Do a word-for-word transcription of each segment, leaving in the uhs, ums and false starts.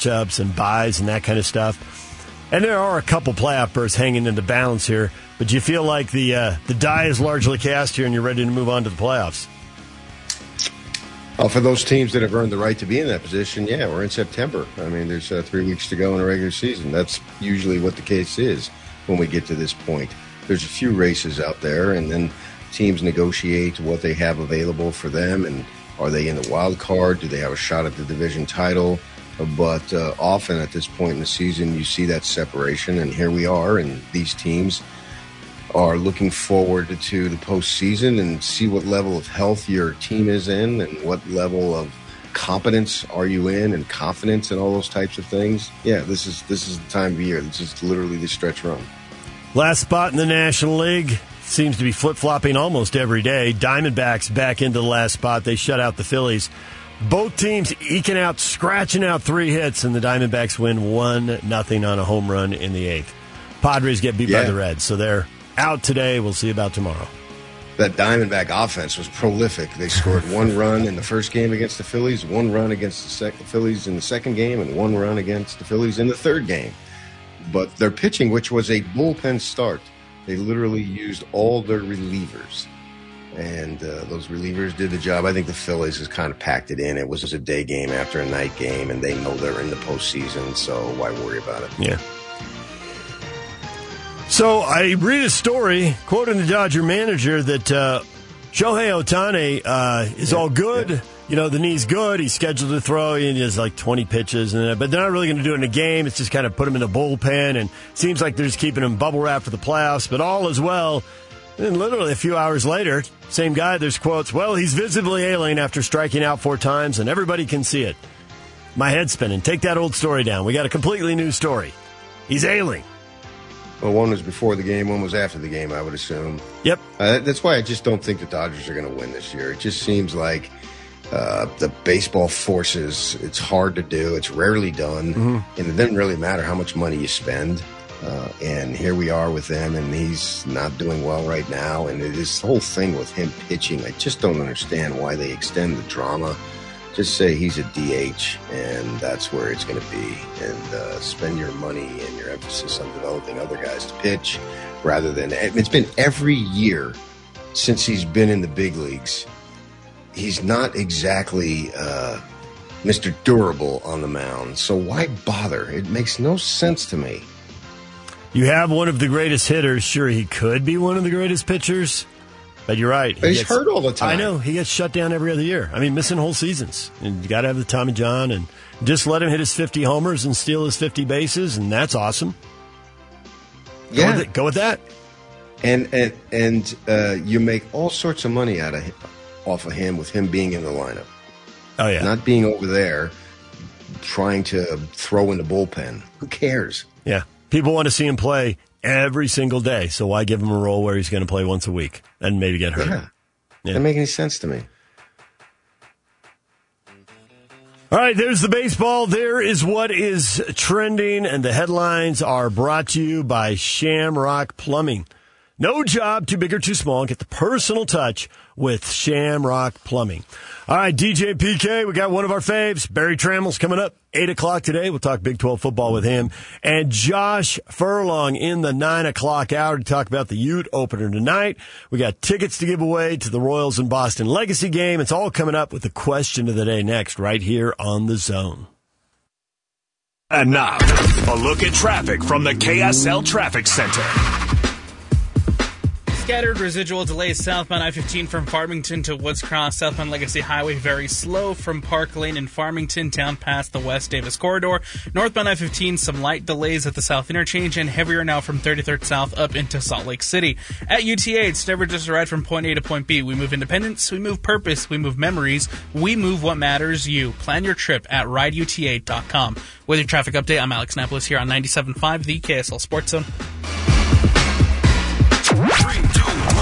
matchups and buys and that kind of stuff. And there are a couple playoff berths hanging in the balance here, but do you feel like the uh, the die is largely cast here and you're ready to move on to the playoffs? Well, for those teams that have earned the right to be in that position, yeah, we're in September. I mean, there's uh, three weeks to go in a regular season. That's usually what the case is when we get to this point. There's a few races out there, and then teams negotiate what they have available for them, and are they in the wild card? Do they have a shot at the division title? But uh, often at this point in the season, you see that separation, and here we are, and these teams are looking forward to the postseason and see what level of health your team is in and what level of competence are you in and confidence and all those types of things. Yeah, this is this is the time of year. This is literally the stretch run. Last spot in the National League seems to be flip-flopping almost every day. Diamondbacks back into the last spot. They shut out the Phillies. Both teams eking out, scratching out three hits, and the Diamondbacks win one nothing on a home run in the eighth. Padres get beat yeah. by the Reds, so they're out today. We'll see about tomorrow. That Diamondback offense was prolific. They scored one run in the first game against the Phillies, one run against the sec- Phillies in the second game, and one run against the Phillies in the third game. But their pitching, which was a bullpen start, they literally used all their relievers. And uh, those relievers did the job. I think the Phillies has kind of packed it in. It was a day game after a night game, and they know they're in the postseason, so why worry about it? Yeah. So I read a story quoting the Dodger manager that uh, Shohei Ohtani uh, is yeah, all good. Yeah. You know, the knee's good. He's scheduled to throw. He has like twenty pitches, and but they're not really going to do it in a game. It's just kind of put him in a bullpen, and it seems like they're just keeping him bubble wrapped for the playoffs. But all is well. And literally a few hours later, same guy, there's quotes, well, he's visibly ailing after striking out four times, and everybody can see it. My head's spinning. Take that old story down. We got a completely new story. He's ailing. Well, one was before the game, one was after the game, I would assume. Yep. Uh, that's why I just don't think the Dodgers are going to win this year. It just seems like uh, the baseball forces, it's hard to do. It's rarely done. Mm-hmm. And it doesn't really matter how much money you spend. Uh, and here we are with him, and he's not doing well right now. And this whole thing with him pitching, I just don't understand why they extend the drama. Just say he's a D H, and that's where it's going to be. And uh, spend your money and your emphasis on developing other guys to pitch rather than – it's been every year since he's been in the big leagues. He's not exactly uh, Mister Durable on the mound, so why bother? It makes no sense to me. You have one of the greatest hitters. Sure, he could be one of the greatest pitchers, but you're right. But he he's gets, hurt all the time. I know. He gets shut down every other year. I mean, missing whole seasons. And you got to have the Tommy John, and just let him hit his fifty homers and steal his fifty bases, and that's awesome. Go yeah. with it. Go with that. And and, and uh, you make all sorts of money out of him, off of him with him being in the lineup. Oh, yeah. Not being over there trying to throw in the bullpen. Who cares? Yeah. People want to see him play every single day, so why give him a role where he's going to play once a week and maybe get hurt? Yeah. Yeah. Doesn't make any sense to me. All right, there's the baseball. There is what is trending, and the headlines are brought to you by Shamrock Plumbing. No job too big or too small. Get the personal touch with Shamrock Plumbing. All right, D J P K, we got one of our faves. Barry Trammell's coming up, eight o'clock today. We'll talk Big twelve football with him. And Josh Furlong in the nine o'clock hour to talk about the Ute opener tonight. We got tickets to give away to the Royals and Boston Legacy game. It's all coming up with the question of the day next, right here on The Zone. And now, a look at traffic from the K S L Traffic Center. Scattered residual delays southbound I fifteen from Farmington to Woods Cross. Southbound Legacy Highway very slow from Park Lane in Farmington down past the West Davis Corridor. Northbound I fifteen, some light delays at the South Interchange and heavier now from thirty-third South up into Salt Lake City. At U T A, it's never just a ride from point A to point B. We move independence, we move purpose, we move memories, we move what matters you. Plan your trip at ride U T A dot com. With your traffic update, I'm Alex Napolis here on ninety-seven point five, the K S L Sports Zone.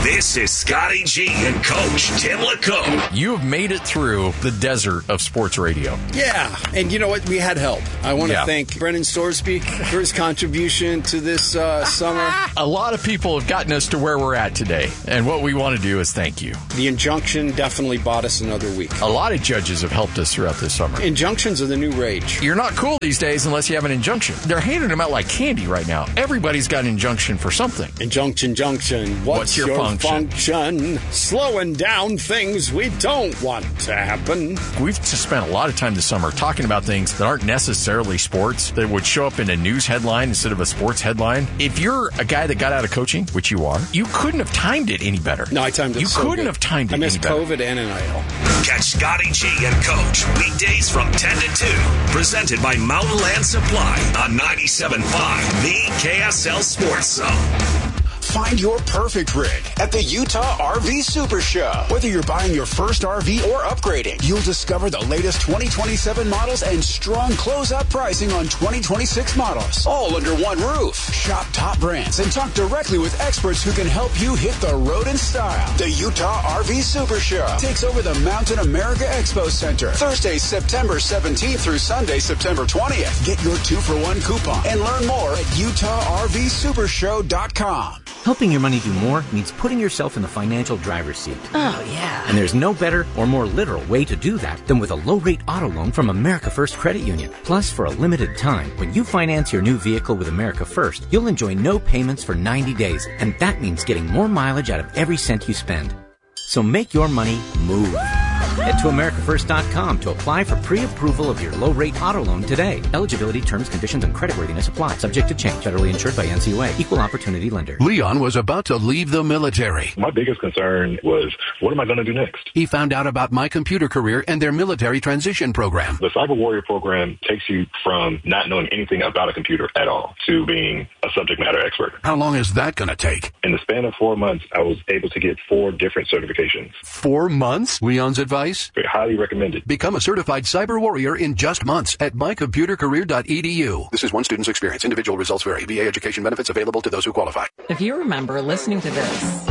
This is Scotty G and Coach Tim LeCoe. You have made it through the desert of sports radio. Yeah, and you know what? We had help. I want to Yeah. thank Brendan Storsby for his contribution to this uh, summer. A lot of people have gotten us to where we're at today, and what we want to do is thank you. The injunction definitely bought us another week. A lot of judges have helped us throughout this summer. Injunctions are the new rage. You're not cool these days unless you have an injunction. They're handing them out like candy right now. Everybody's got an injunction for something. Injunction, junction. What's, What's your function? function? Slowing down things we don't want to happen. We've just spent a lot of time this summer talking about things that aren't necessarily sports, that would show up in a news headline instead of a sports headline. If you're a guy that got out of coaching, which you are, you couldn't have timed it any better. No, I timed it You so couldn't good. have timed it I any missed better. COVID and N I L. Catch Scotty G and Coach weekdays from ten to two. Presented by Mountain Land Supply on ninety-seven point five, the K S L Sports Zone. Find your perfect rig at the Utah R V Super Show. Whether you're buying your first R V or upgrading, you'll discover the latest twenty twenty-seven models and strong close-up pricing on twenty twenty-six models, all under one roof. Shop top brands and talk directly with experts who can help you hit the road in style. The Utah R V Super Show takes over the Mountain America Expo Center Thursday, September seventeenth through Sunday, September twentieth. Get your two-for-one coupon and learn more at utah r v super show dot com. Helping your money do more means putting yourself in the financial driver's seat. Oh, yeah. And there's no better or more literal way to do that than with a low-rate auto loan from America First Credit Union. Plus, for a limited time, when you finance your new vehicle with America First, you'll enjoy no payments for ninety days, and that means getting more mileage out of every cent you spend. So make your money move. Head to america first dot com to apply for pre-approval of your low-rate auto loan today. Eligibility, terms, conditions, and creditworthiness apply. Subject to change. Federally insured by N C U A. Equal opportunity lender. Leon was about to leave the military. My biggest concern was, what am I going to do next? He found out about My Computer Career and their military transition program. The Cyber Warrior program takes you from not knowing anything about a computer at all to being a subject matter expert. How long is that going to take? In the span of four months, I was able to get four different certifications. Four months? Leon's advice? Very highly recommended. Become a certified cyber warrior in just months at my computer career dot e d u. This is one student's experience. Individual results vary. V A education benefits available to those who qualify. If you remember listening to this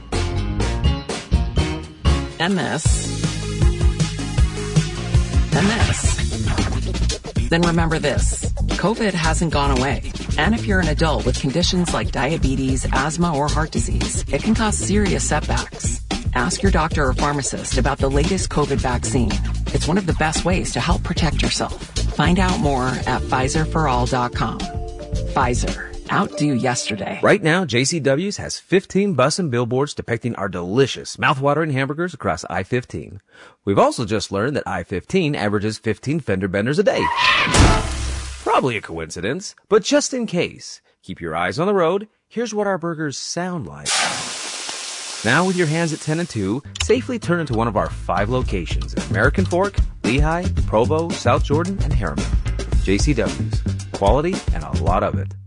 and this and this, then remember this. COVID hasn't gone away. And if you're an adult with conditions like diabetes, asthma, or heart disease, it can cause serious setbacks. Ask your doctor or pharmacist about the latest COVID vaccine. It's one of the best ways to help protect yourself. Find out more at Pfizer for all dot com. Pfizer. Outdo yesterday. Right now, J C W's has fifteen bus and billboards depicting our delicious, mouthwatering hamburgers across I fifteen. We've also just learned that I fifteen averages fifteen fender benders a day. Probably a coincidence, but just in case, keep your eyes on the road. Here's what our burgers sound like. Now with your hands at ten and two, safely turn into one of our five locations in American Fork, Lehigh, Provo, South Jordan, and Harriman. J C W's. Quality and a lot of it.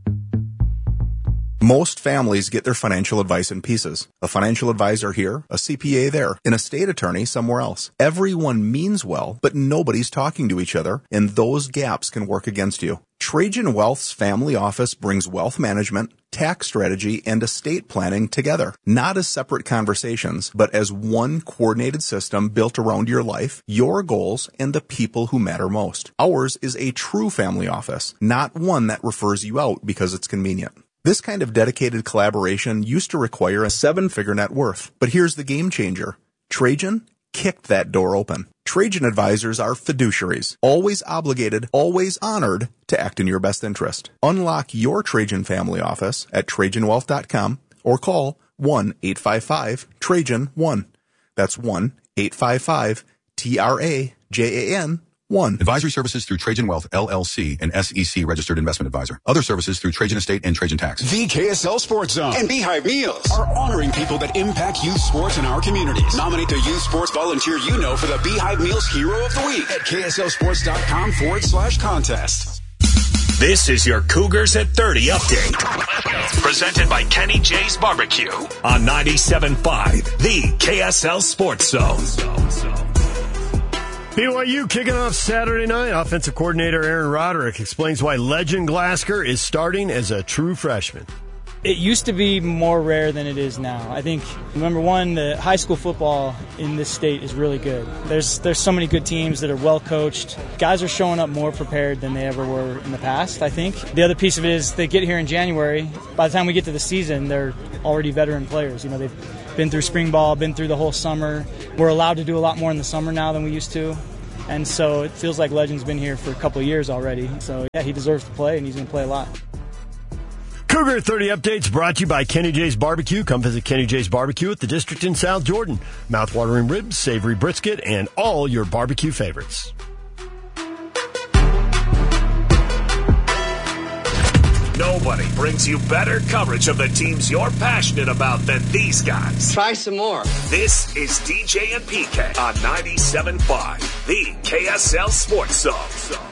Most families get their financial advice in pieces. A financial advisor here, a C P A there, an estate attorney somewhere else. Everyone means well, but nobody's talking to each other, and those gaps can work against you. Trajan Wealth's family office brings wealth management, tax strategy, and estate planning together. Not as separate conversations, but as one coordinated system built around your life, your goals, and the people who matter most. Ours is a true family office, not one that refers you out because it's convenient. This kind of dedicated collaboration used to require a seven-figure net worth. But here's the game changer. Trajan kicked that door open. Trajan advisors are fiduciaries, always obligated, always honored to act in your best interest. Unlock your Trajan family office at trajan wealth dot com or call one eight five five Trajan one. That's one eight five five T R A J A N one. Advisory services through Trajan Wealth, L L C, an S E C registered investment advisor. Other services through Trajan Estate and Trajan Tax. The K S L Sports Zone and Beehive Meals are honoring people that impact youth sports in our communities. Nominate the youth sports volunteer you know for the Beehive Meals Hero of the Week at K S L sports dot com forward slash contest. This is your Cougars at thirty update. Presented by Kenny J's Barbecue on ninety-seven point five, the K S L Sports Zone. B Y U kicking off Saturday night. Offensive coordinator Aaron Roderick explains why legend Glasgow is starting as a true freshman. It used to be more rare than it is now. I think, number one, the high school football in this state is really good. There's there's so many good teams that are well coached. Guys are showing up more prepared than they ever were in the past, I think. The other piece of it is they get here in January. By the time we get to the season, they're already veteran players. You know, they've been through spring ball, been through the whole summer. We're allowed to do a lot more in the summer now than we used to. And so it feels like Legend's been here for a couple of years already. So, yeah, he deserves to play, and he's going to play a lot. Cougar thirty Updates brought to you by Kenny J's Barbecue. Come visit Kenny J's Barbecue at the District in South Jordan. Mouth-watering ribs, savory brisket, and all your barbecue favorites. Nobody brings you better coverage of the teams you're passionate about than these guys. Try some more. This is D J and P K on ninety-seven point five, the K S L Sports Zone.